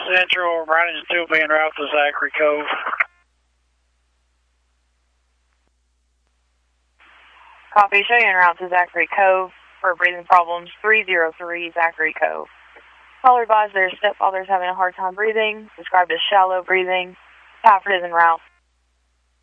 Central, Brandon still being route to Zachary Cove. Copy, show you en route to Zachary Cove for breathing problems, 303 Zachary Cove. Caller advised their stepfather's having a hard time breathing, described as shallow breathing. Stafford is en route.